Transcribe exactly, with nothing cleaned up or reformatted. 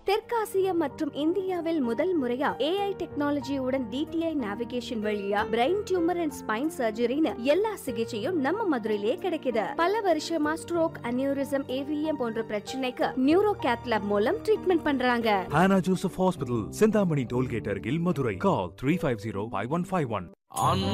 தெற்காசியா மற்றும் இந்தியாவில் முதல் முறையா ஏஐ டெக்னாலஜியுடன் டிடிஐ நேவிகேஷன் வழியா பிரெயின் டியூமர் அண்ட் ஸ்பைன் சர்ஜரின்னு எல்லா சிகிச்சையும் நம்ம மதுரையிலே கிடைக்குது. பல வருஷமா ஸ்ட்ரோக், அனியூரிசம், ஏவிஎம் போன்ற பிரச்சனைக்கு நியூரோ கேத்லாப் மூலம் ட்ரீட்மெண்ட் பண்றாங்க. Hannah Joseph Hospital, Sindhamani Tollgate, Madurai. Call three five zero five one five one.